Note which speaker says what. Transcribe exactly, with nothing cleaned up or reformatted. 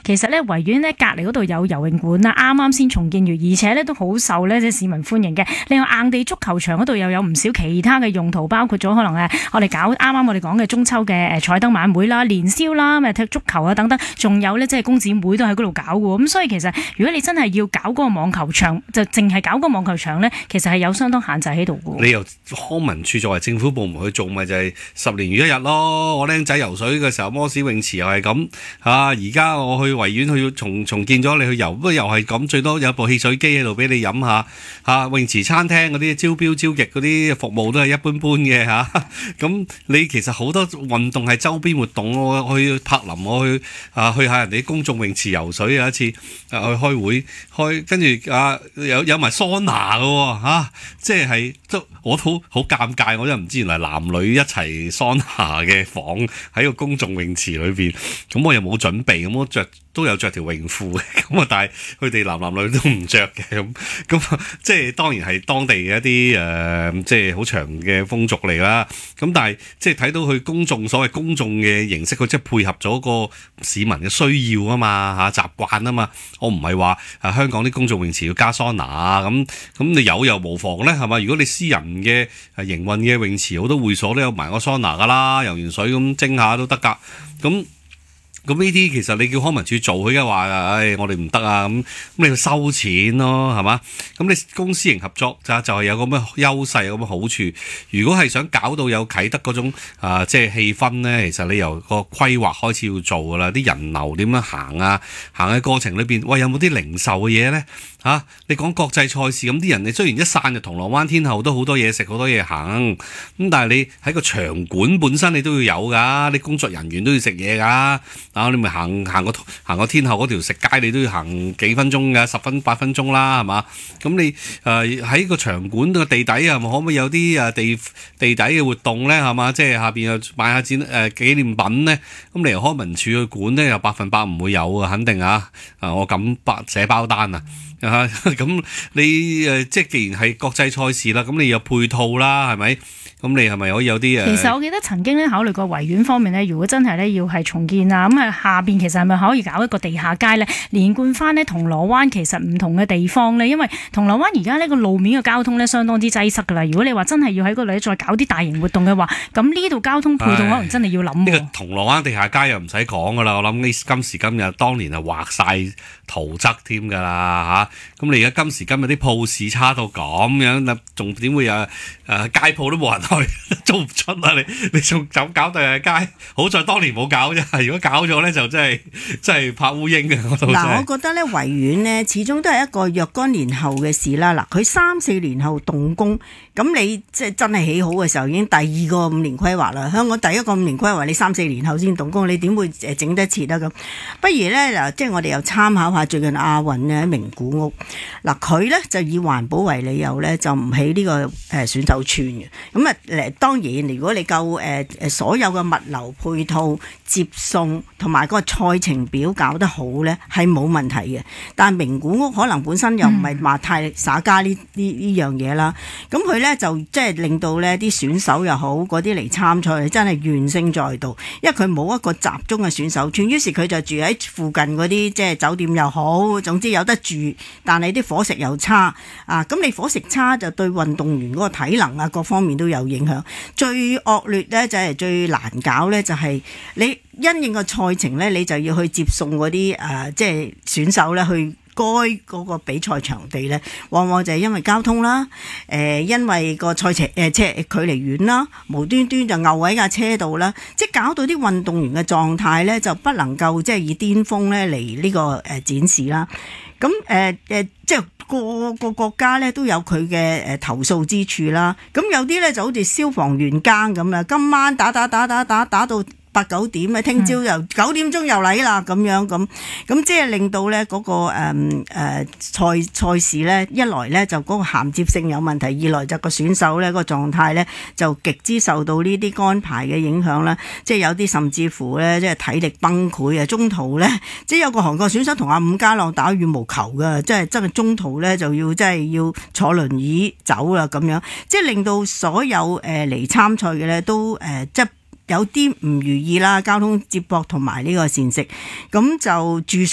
Speaker 1: 其實咧維園咧隔離嗰度有游泳館啦，啱啱先重建完，而且咧都好受咧即係市民歡迎嘅。另外硬地足球場嗰度又有唔少其他嘅用途，包括咗可能誒我哋搞啱啱我哋講嘅中秋嘅誒彩燈晚會啦、年宵啦、咪踢足球啊等等，仲有咧即係工展會都喺嗰度搞嘅。咁所以其實如果你真係要搞嗰個網球場，就淨係搞嗰個網球場咧，其實係有相當限制喺度嘅。
Speaker 2: 你由康文署作為政府部門去做，咪就係十年如一日咯。我僆仔游水嘅時候，摩士泳池又係咁嚇，而家我去維園去重重建咗，你去游，不過又係咁，最多有部汽水機喺度俾你飲下嚇。泳池餐廳嗰啲招標招極嗰啲服務都係一般般嘅嚇。咁你其實好多運動係周邊活動，我去柏林，我去啊去下人哋公眾泳池游水，有一次啊去開會開，跟住啊有有埋桑拿嘅喎嚇，即係都我都好尷尬，我都唔知原來男女一齊桑拿嘅房喺個公眾泳池裏邊，咁我又冇準備，咁我着都有着條泳褲嘅，咁啊但係佢哋男男女都唔着嘅，咁咁即係當然係當地嘅一啲誒、呃，即係好長嘅風俗嚟啦。咁但係即係睇到佢公眾所謂公眾嘅形式，佢即係配合咗個市民嘅需要啊嘛嚇，習慣啊嘛。我唔係話啊香港啲公眾泳池要加桑拿啊，咁咁你有又無妨咧係嘛？如果你私人嘅營運嘅泳池好多會所都有埋個桑拿噶啦，游完水咁蒸下都得噶，咁。咁呢啲其實你叫康文署做，佢而家話唉，我哋唔得啊，咁咁你要收錢咯，係嘛？咁你公私營合作就就係有咁嘅優勢，有咁嘅好處。如果係想搞到有啟德嗰種啊、呃，即係氣氛咧，其實你由個規劃開始要做噶啦，啲人流點樣行啊？行嘅過程裏邊，喂有冇啲零售嘅嘢咧？嚇、啊！你講國際賽事咁啲人，你雖然一散就銅鑼灣天后都好多嘢食，好多嘢行，咁但係你喺個場館本身你都要有㗎，你工作人員都要食嘢㗎，啊你咪行行個行個天后嗰條食街，你都要行幾分鐘㗎，十分八分鐘啦，係嘛？咁你誒喺、呃、個場館個地底係咪可唔可以有啲誒地地底嘅活動咧？係嘛？即係下邊又買下展誒紀念品咧，咁你由康文署去管咧，又百分百唔會有啊，肯定啊！啊我咁包寫包單啊！啊，咁你誒即係既然係國際賽事啦，咁你有配套啦，係咪？咁你係咪可以有啲誒？
Speaker 1: 其實我記得曾經咧考慮過維園方面咧，如果真係咧要係重建啊，咁啊下邊其實係咪可以搞一個地下街咧，連貫翻咧銅鑼灣其實唔同嘅地方咧？因為銅鑼灣而家呢個路面嘅交通咧相當之擠塞㗎啦。如果你話真係要喺嗰度再搞啲大型活動嘅話，咁呢度交通配套可能真係要諗。呢、
Speaker 2: 呢個銅鑼灣地下街又唔使講㗎啦，我諗呢今時今日當年係畫晒圖則添㗎啦嚇。咁你而家今時今日啲鋪市差到咁樣，仲點會有誒、呃、街鋪都冇人去？做唔出啊！你你仲走搞第日街？好在當年冇搞啫。如果搞咗咧，就真係真係拍烏蠅嘅。
Speaker 3: 嗱，我覺得咧維園咧始終都係一個若干年後嘅事啦。嗱，佢三四年後動工，咁你即係真係起好嘅時候已經第二個五年規劃啦。香港第一個五年規劃，你三四年後先動工，你點會誒整得切啊？咁不如咧嗱，即係我哋又參考下最近亞運咧喺名古屋嗱，佢咧就以環保為理由咧，就唔起呢個誒選手村嘅。咁啊誒。當然，如果你夠誒誒所有嘅物流配套接送同埋個賽程表搞得好咧，係冇問題嘅。但係名古屋可能本身又唔係話太耍家呢呢呢樣嘢啦。咁佢咧就即係令到咧啲選手又好，嗰啲嚟參賽真係怨聲載道，因為佢冇一個集中嘅選手村，於是佢就住喺附近嗰啲即係酒店又好，總之有得住，但係啲伙食又差啊！咁你伙食差就對運動員嗰個體能啊各方面都有影響。最惡劣咧就係最難搞咧，就係你因應個賽程咧，你就要去接送嗰啲誒即係選手咧去該嗰個比賽場地咧，往往就係因為交通啦，誒、呃、因為個賽程誒車距離遠啦，無端端就牛喺架車度啦，即係搞到啲運動員嘅狀態咧就不能夠即係以巔峰咧嚟呢個誒展示啦。咁誒誒即係個個國家咧都有佢嘅誒投訴之處啦。咁有啲咧就好似消防員更咁啦，今晚打打打打打打到八九點啊，聽朝又九點鐘又嚟啦，咁樣咁咁即係令到咧嗰個誒誒賽賽事咧，一來咧就嗰個銜接性有問題，二來就個選手咧個狀態咧就極之受到呢啲安排嘅影響啦。即係有啲甚至乎咧即係體力崩潰啊，中途咧即係有個韓國選手同阿伍家朗打羽毛球㗎，即係真係中途咧就要即係要坐輪椅走啦咁樣，即係令到所有誒嚟參賽嘅咧都誒即係。有啲唔如意啦，交通接駁同埋呢個膳食，咁就住